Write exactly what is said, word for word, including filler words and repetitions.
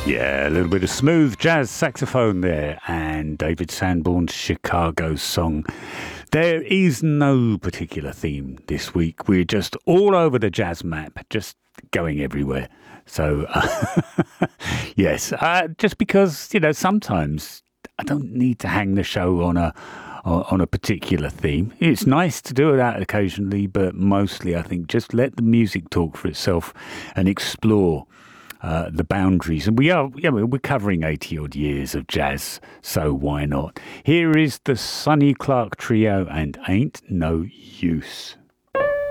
Yeah, a little bit of smooth jazz saxophone there, and David Sanborn's Chicago song. There is no particular theme this week. We're just all over the jazz map, just going everywhere. So, uh, yes, uh, just because, you know, sometimes I don't need to hang the show on a on a particular theme. It's nice to do that occasionally, but mostly I think just let the music talk for itself and explore Uh, the boundaries. And we are, yeah, we're covering eighty odd years of jazz, so why not? Here is the Sonny Clark Trio and Ain't No Use.